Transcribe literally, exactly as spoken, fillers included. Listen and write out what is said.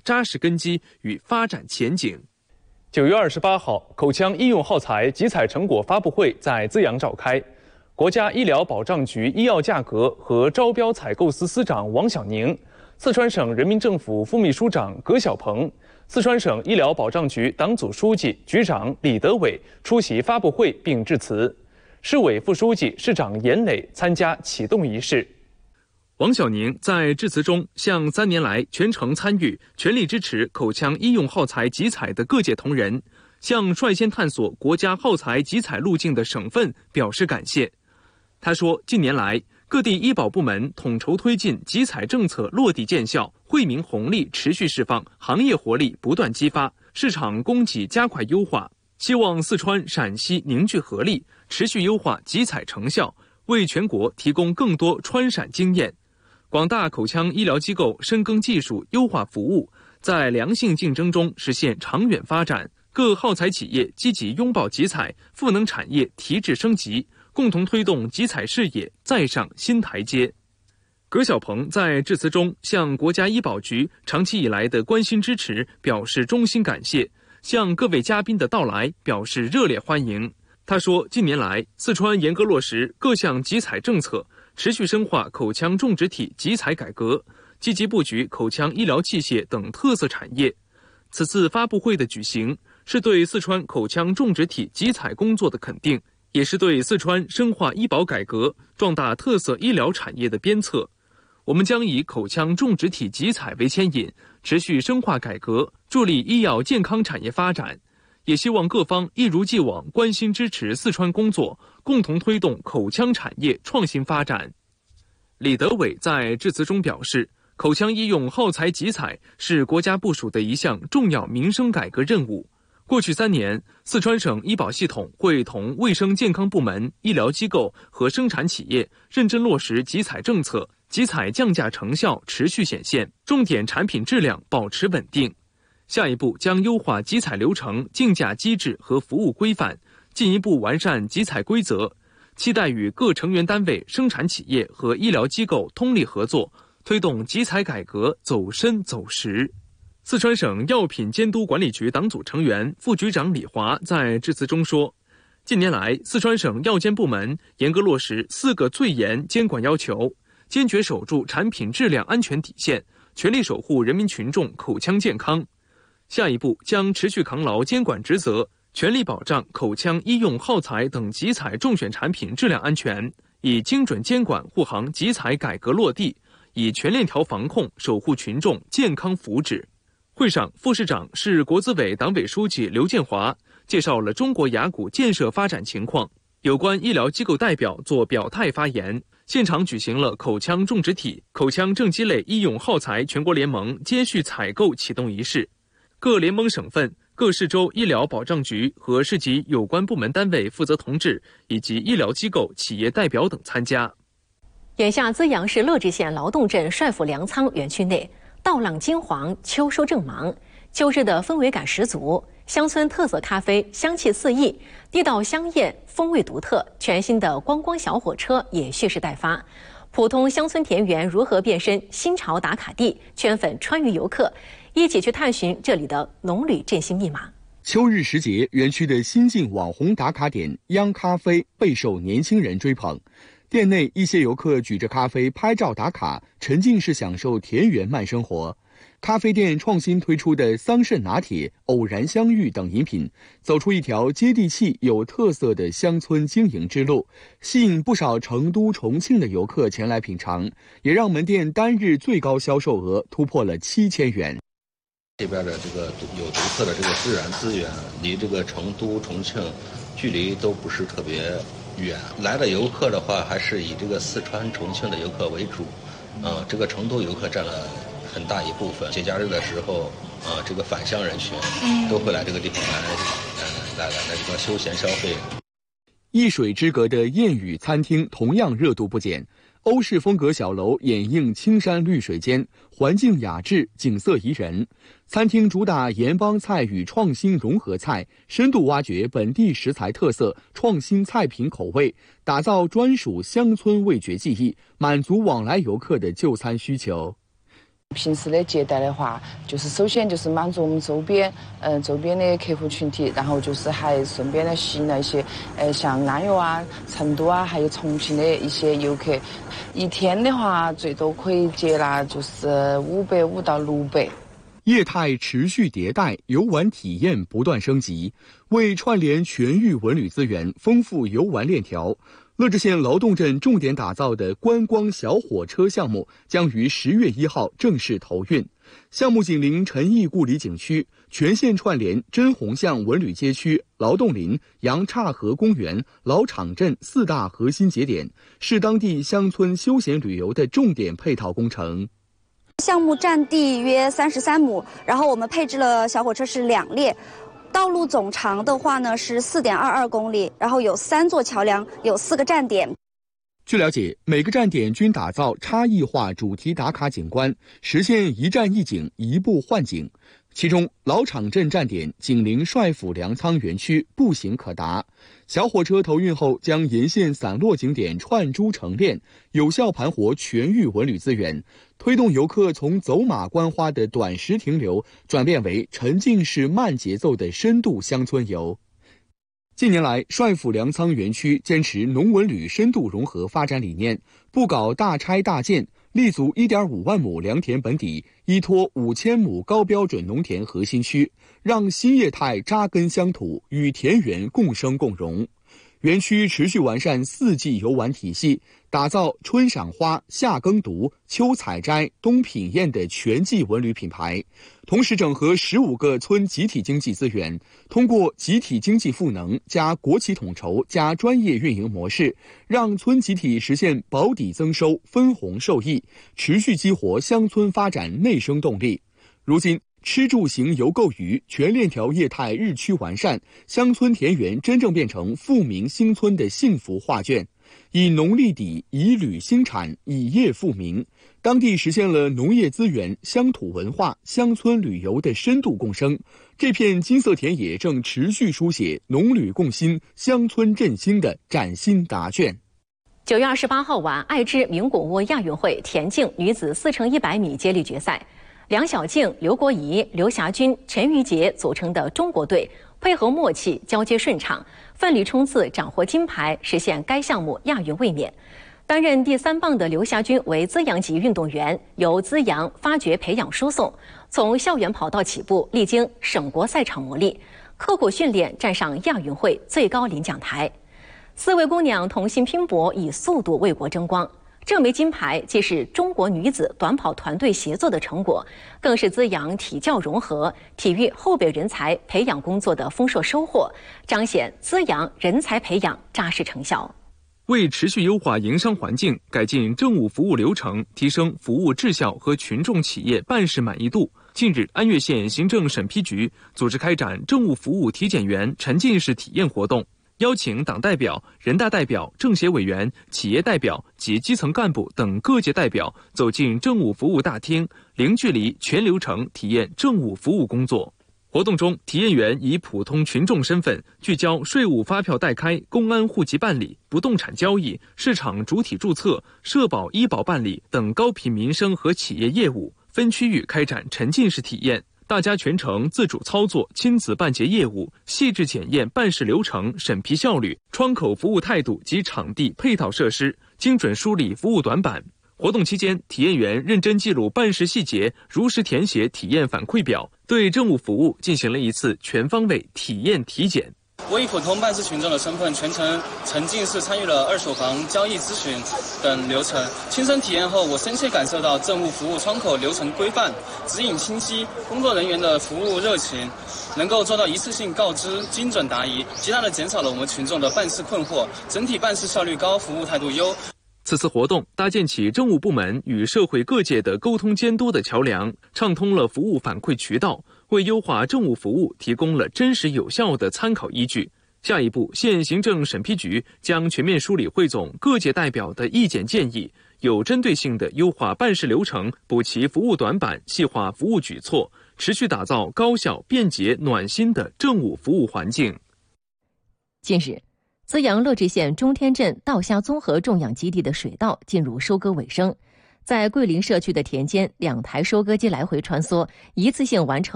扎实根基与发展前景。 九月二十八号，口腔医用耗材集采成果发布会在资阳召开。国家医疗保障局医药价格和招标采购司司长王晓宁、四川省人民政府副秘书长葛小鹏、四川省医疗保障局党组书记、局长李德伟出席发布会并致辞。市委副书记、市长严磊参加启动仪式。 王晓宁在致辞中向三年来全程参与、全力支持口腔医用耗材集采的各界同仁，向率先探索国家耗材集采路径的省份表示感谢。他说，近年来，各地医保部门统筹推进集采政策落地见效，惠民红利持续释放，行业活力不断激发，市场供给加快优化。希望四川、陕西凝聚合力，持续优化集采成效，为全国提供更多川陕经验。广大口腔医疗机构深耕技术，优化服务，在良性竞争中实现长远发展。各耗材企业积极拥抱集采，赋能产业提质升级，共同推动集采事业再上新台阶。葛小鹏在致辞中向国家医保局长期以来的关心支持表示衷心感谢，向各位嘉宾的到来表示热烈欢迎。他说，近年来，四川严格落实各项集采政策，持续深化口腔种植体集采改革，积极布局口腔医疗器械等特色产业。此次发布会的举行，是对四川口腔种植体集采工作的肯定，也是对四川深化医保改革、壮大特色医疗产业的鞭策。我们将以口腔种植体集采为牵引，持续深化改革，助力医药健康产业发展。也希望各方一如既往关心支持四川工作，共同推动口腔产业创新发展。李德伟在致辞中表示，口腔医用耗材集采是国家部署的一项重要民生改革任务。过去三年，四川省医保系统会同卫生健康部门、医疗机构和生产企业认真落实集采政策，集采降价成效持续显现，重点产品质量保持稳定。下一步将优化集采流程、竞价机制和服务规范，进一步完善集采规则。期待与各成员单位、生产企业和医疗机构通力合作，推动集采改革走深走实。四川省药品监督管理局党组成员、副局长李华在致辞中说，近年来，四川省药监部门严格落实四个最严监管要求，坚决守住产品质量安全底线，全力守护人民群众口腔健康。下一步将持续扛牢监管职责，全力保障口腔医用耗材等集采中选产品质量安全，以精准监管护航集采改革落地，以全链条防控守护群众健康福祉。会上，副市长、市国资委党委书记刘建华介绍了中国牙骨建设发展情况，有关医疗机构代表做表态发言。现场举行了口腔种植体、口腔正畸类医用耗材全国联盟接续采购启动仪式。各联盟省份、各市州医疗保障局和市级有关部门单位负责同志以及医疗机构、企业代表等参加。 眼下，资阳市乐至县劳动镇帅府粮仓园区内，稻浪金黄，秋收正忙，秋日的氛围感十足。乡村特色咖啡香气四溢，地道香艳，风味独特。全新的观光小火车也蓄势待发。普通乡村田园如何变身新潮打卡地，圈粉川渝游客，一起去探寻这里的农旅振兴密码。 秋日时节，园区的新晋网红打卡点央咖啡备受年轻人追捧。店内一些游客举着咖啡拍照打卡，沉浸式享受田园慢生活。咖啡店创新推出的桑葚拿铁、偶然相遇等饮品，走出一条接地气、有特色的乡村经营之路，吸引不少成都、重庆的游客前来品尝，也让门店单日最高销售额突破了七千元。 这边的这个有独特的这个自然资源，离这个成都、重庆距离都不是特别远。来的游客的话，还是以这个四川、重庆的游客为主，呃，这个成都游客占了很大一部分。节假日的时候，啊、呃，这个返乡人群都会来这个地方来，呃，来来来这个休闲消费。 一水之隔的谚语餐厅同样热度不减，欧式风格小楼掩映青山绿水间，环境雅致，景色宜人。餐厅主打盐帮菜与创新融合菜，深度挖掘本地食材特色，创新菜品口味，打造专属乡村味觉记忆，满足往来游客的就餐需求。 平时的接待的话，就是首先就是满足我们周边，嗯、呃，周边的客户群体，然后就是还顺便的吸引了一些，呃，像安岳啊、成都啊，还有重庆的一些游客。一天的话，最多可以接纳就是五百五到六百。 业态持续迭代，游玩体验不断升级，为串联全域文旅资源，丰富游玩链条。乐至县劳动镇重点打造的观光小火车项目将于十月一号正式投运。项目紧邻陈毅故里景区，全线串联真洪巷文旅街区、劳动林、杨岔河公园、老场镇四大核心节点，是当地乡村休闲旅游的重点配套工程。 项目占地约三十三亩，然后我们配置了小火车是两列。道路总长的话呢是四点二二公里，然后有三座桥梁，有四个站点。 据了解，每个站点均打造差异化主题打卡景观，实现一站一景、一步换景。其中，老场镇站点紧邻帅府粮仓园区，步行可达。小火车投运后，将沿线散落景点串珠成链，有效盘活全域文旅资源，推动游客从走马观花的短时停留，转变为沉浸式慢节奏的深度乡村游。近年来，帅府粮仓园区坚持农文旅深度融合发展理念，不搞大拆大建，立足 一点五万亩良田本底，依托五千亩高标准农田核心区，让新业态扎根乡土，与田园共生共荣。园区持续完善四季游玩体系，打造春赏花、夏耕读、秋采摘、冬品宴的全季文旅品牌，同时整合十五个村集体经济资源，通过集体经济赋能加国企统筹加专业运营模式，让村集体实现保底增收、分红受益，持续激活乡村发展内生动力。如今，吃住行游购娱全链条业态日趋完善，乡村田园真正变成富民兴村的幸福画卷。以农立底，以旅兴产，以业富民，当地实现了农业资源、乡土文化、乡村旅游的深度共生。这片金色田野正持续书写农旅共兴、乡村振兴的崭新答卷。 九月二十八号晚，爱知名古屋亚运会田径女子四乘一百米接力决赛，梁晓静、刘国怡、刘霞君、陈玉洁组成的中国队配合默契，交接顺畅，奋力冲刺，斩获金牌，实现该项目亚运卫冕。担任第三棒的刘霞君为资阳级运动员，由资阳发掘、培养、输送，从校园跑道起步，历经省国赛场磨砺，刻苦训练，站上亚运会最高领奖台。四位姑娘同心拼搏，以速度为国争光。这枚金牌既是中国女子短跑团队协作的成果，更是资阳体教融合、体育后备人才培养工作的丰硕收获，彰显资阳人才培养扎实成效。 为持续优化营商环境，改进政务服务流程，提升服务质效和群众企业办事满意度，近日，安岳县行政审批局组织开展政务服务体检员沉浸式体验活动，邀请党代表、人大代表、政协委员、企业代表及基层干部等各界代表走进政务服务大厅，零距离、全流程体验政务服务工作。活动中，体验员以普通群众身份，聚焦税务发票代开、公安户籍办理、不动产交易、市场主体注册、社保医保办理等高频民生和企业业务，分区域开展沉浸式体验。大家全程自主操作，亲子办结业务，细致检验办事流程、审批效率、窗口服务态度及场地配套设施，精准梳理服务短板。活动期间，体验员认真记录办事细节，如实填写体验反馈表，对政务服务进行了一次全方位体验体检。 我以普通办事群众的身份，全程沉浸式参与了二手房交易咨询等流程，亲身体验后，我深切感受到政务服务窗口流程规范、指引清晰，工作人员的服务热情，能够做到一次性告知、精准答疑，极大地减少了我们群众的办事困惑，整体办事效率高，服务态度优。 此次活动搭建起政务部门与社会各界的沟通监督的桥梁，畅通了服务反馈渠道，为优化政务服务提供了真实有效的参考依据。下一步，县行政审批局将全面梳理汇总各界代表的意见建议，有针对性地优化办事流程，补齐服务短板，细化服务举措，持续打造高效、便捷、暖心的政务服务环境。 近日，资阳乐至县中天镇稻虾综合种养基地的水稻进入收割尾声， 在桂林社区的田间，两台收割机来回穿梭，一次性完成